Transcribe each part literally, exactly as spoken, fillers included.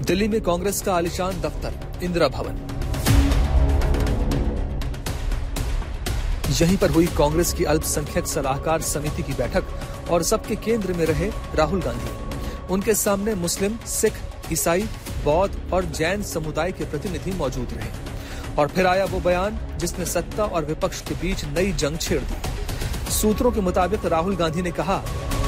दिल्ली में कांग्रेस का आलीशान दफ्तर इंदिरा भवन। यहीं पर हुई कांग्रेस की अल्पसंख्यक सलाहकार समिति की बैठक और सबके केंद्र में रहे राहुल गांधी। उनके सामने मुस्लिम, सिख, ईसाई, बौद्ध और जैन समुदाय के प्रतिनिधि मौजूद रहे। और फिर आया वो बयान जिसने सत्ता और विपक्ष के बीच नई जंग छेड़ दी। सूत्रों के मुताबिक राहुल गांधी ने कहा,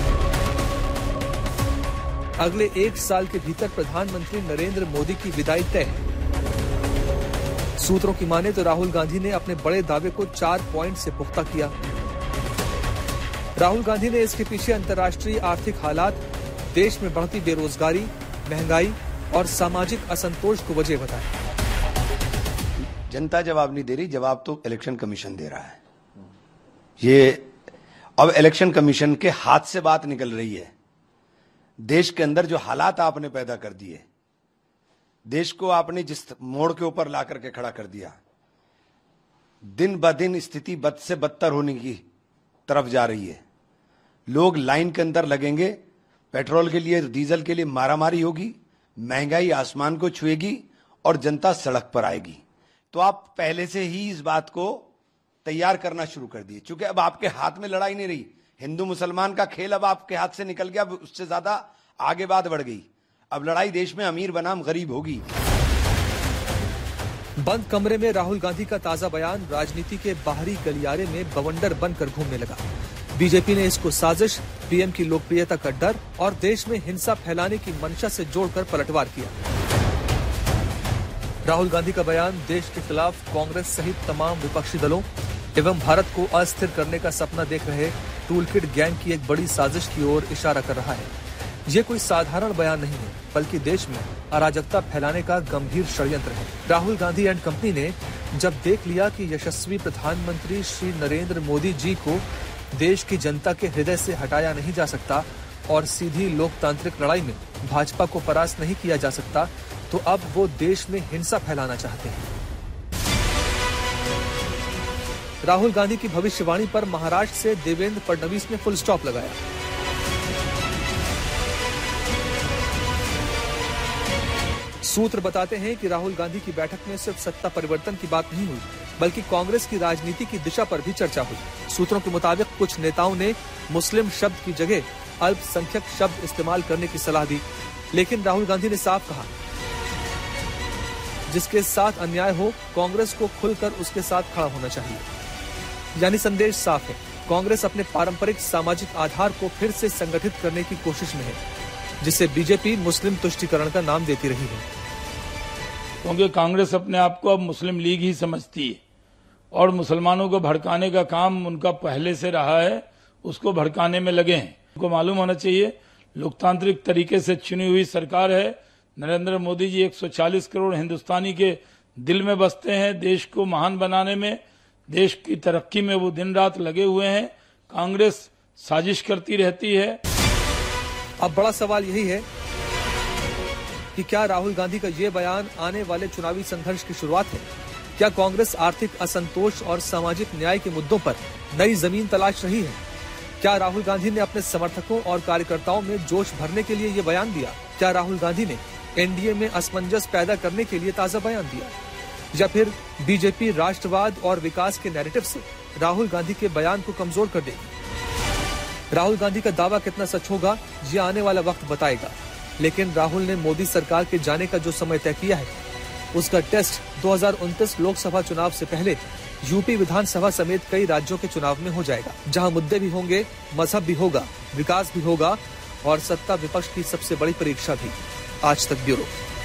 अगले एक साल के भीतर प्रधानमंत्री नरेंद्र मोदी की विदाई तय है। सूत्रों की माने तो राहुल गांधी ने अपने बड़े दावे को चार पॉइंट से पुख्ता किया। राहुल गांधी ने इसके पीछे अंतर्राष्ट्रीय आर्थिक हालात, देश में बढ़ती बेरोजगारी, महंगाई और सामाजिक असंतोष को वजह बताया। जनता जवाब नहीं दे रही, जवाब तो इलेक्शन कमीशन दे रहा है। ये अब इलेक्शन कमीशन के हाथ से बात निकल रही है। देश के अंदर जो हालात आपने पैदा कर दिए, देश को आपने जिस मोड़ के ऊपर ला करके खड़ा कर दिया, दिन ब दिन स्थिति बद से बदतर होने की तरफ जा रही है। लोग लाइन के अंदर लगेंगे, पेट्रोल के लिए, डीजल के लिए मारामारी होगी, महंगाई आसमान को छुएगी और जनता सड़क पर आएगी। तो आप पहले से ही इस बात को तैयार करना शुरू कर दिए, क्योंकि अब आपके हाथ में लड़ाई नहीं रही। हिंदू मुसलमान का खेल अब आपके हाथ से निकल गया, उससे ज्यादा आगे बात बढ़ गई। अब लड़ाई देश में अमीर बनाम गरीब होगी। बंद कमरे में राहुल गांधी का ताजा बयान राजनीति के बाहरी गलियारे में बवंडर बनकर घूमने लगा। बीजेपी ने इसको साजिश, पीएम की लोकप्रियता का डर और देश में हिंसा फैलाने की मंशा से जोड़कर पलटवार किया। राहुल गांधी का बयान देश के खिलाफ कांग्रेस सहित तमाम विपक्षी दलों एवं भारत को अस्थिर करने का सपना देख रहे टूलकिट गैंग की एक बड़ी साजिश की ओर इशारा कर रहा है। ये कोई साधारण बयान नहीं है, बल्कि देश में अराजकता फैलाने का गंभीर षड्यंत्र है। राहुल गांधी एंड कंपनी ने जब देख लिया कि यशस्वी प्रधानमंत्री श्री नरेंद्र मोदी जी को देश की जनता के हृदय से हटाया नहीं जा सकता और सीधी लोकतांत्रिक लड़ाई में भाजपा को परास्त नहीं किया जा सकता, तो अब वो देश में हिंसा फैलाना चाहते हैं। राहुल गांधी की भविष्यवाणी पर महाराष्ट्र से देवेंद्र फडणवीस ने फुल स्टॉप लगाया। सूत्र बताते हैं कि राहुल गांधी की बैठक में सिर्फ सत्ता परिवर्तन की बात नहीं हुई, बल्कि कांग्रेस की राजनीति की दिशा पर भी चर्चा हुई। सूत्रों के मुताबिक कुछ नेताओं ने मुस्लिम शब्द की जगह अल्पसंख्यक शब्द इस्तेमाल करने की सलाह दी, लेकिन राहुल गांधी ने साफ कहा, जिसके साथ अन्याय हो, कांग्रेस को खुलकर उसके साथ खड़ा होना चाहिए। यानी संदेश साफ है, कांग्रेस अपने पारंपरिक सामाजिक आधार को फिर से संगठित करने की कोशिश में है, जिसे बीजेपी मुस्लिम तुष्टीकरण का नाम देती रही है। क्योंकि कांग्रेस अपने आप को अब मुस्लिम लीग ही समझती है और मुसलमानों को भड़काने का काम उनका पहले से रहा है, उसको भड़काने में लगे हैं। उनको मालूम होना चाहिए लोकतांत्रिक तरीके से चुनी हुई सरकार है। नरेंद्र मोदी जी एक सौ चालीस करोड़ हिंदुस्तानी के दिल में बसते हैं। देश को महान बनाने में, देश की तरक्की में वो दिन रात लगे हुए हैं। कांग्रेस साजिश करती रहती है। अब बड़ा सवाल यही है कि क्या राहुल गांधी का ये बयान आने वाले चुनावी संघर्ष की शुरुआत है? क्या कांग्रेस आर्थिक असंतोष और सामाजिक न्याय के मुद्दों पर नई जमीन तलाश रही है? क्या राहुल गांधी ने अपने समर्थकों और कार्यकर्ताओं में जोश भरने के लिए ये बयान दिया? क्या राहुल गांधी ने एनडीए में असमंजस पैदा करने के लिए ताजा बयान दिया? या फिर बीजेपी राष्ट्रवाद और विकास के नैरेटिव से राहुल गांधी के बयान को कमजोर कर देगी? राहुल गांधी का दावा कितना सच होगा, ये आने वाला वक्त बताएगा। लेकिन राहुल ने मोदी सरकार के जाने का जो समय तय किया है, उसका टेस्ट दो हज़ार उनतीस लोकसभा चुनाव से पहले यूपी विधानसभा समेत कई राज्यों के चुनाव में हो जाएगा, जहां मुद्दे भी होंगे, मजहब भी होगा, विकास भी होगा और सत्ता विपक्ष की सबसे बड़ी परीक्षा भी। आज तक ब्यूरो।